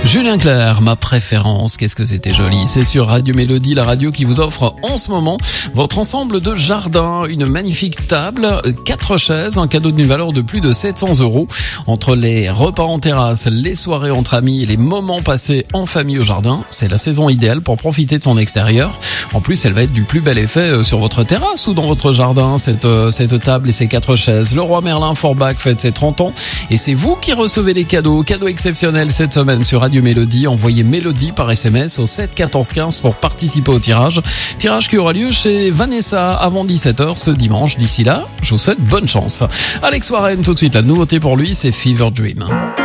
Julien Clerc, ma préférence, qu'est-ce que c'était joli. C'est sur Radio Mélodie, la radio qui vous offre en ce moment votre ensemble de jardin, une magnifique table, 4 chaises, un cadeau d'une valeur de plus de 700 €. Entre les repas en terrasse, les soirées entre amis et les moments passés en famille au jardin, c'est la saison idéale pour profiter de son extérieur. En plus, elle va être du plus bel effet sur votre terrasse ou dans votre jardin, cette table et ces 4 chaises. Le Roi Merlin Forbach fête ses 30 ans et c'est vous qui recevez les cadeaux. Cadeaux exceptionnels cette semaine sur Radio Mélodie. Envoyez Mélodie par SMS au 7 14 15 pour participer au tirage. Tirage qui aura lieu chez Vanessa avant 17h ce dimanche. D'ici là, je vous souhaite bonne chance. Alex Warren, tout de suite, la nouveauté pour lui, c'est Fever Dream.